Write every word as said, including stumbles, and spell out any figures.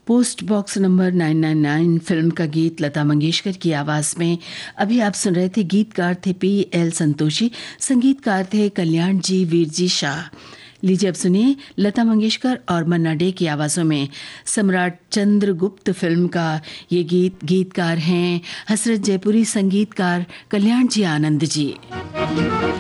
Post box number नौ सौ निन्यानवे film का गीत लता मंगेशकर की आवाज में अभी आप सुन रहे थे। गीतकार थे पी एल संतोषी, संगीतकार थे कल्याण जी वीर जी शाह। लीजिए अब सुनिए लता मंगेशकर और मन्ना डे की आवाज़ों में सम्राट चंद्रगुप्त फिल्म का ये गीत। गीतकार हैं हसरत जयपुरी, संगीतकार कल्याण जी आनंद जी।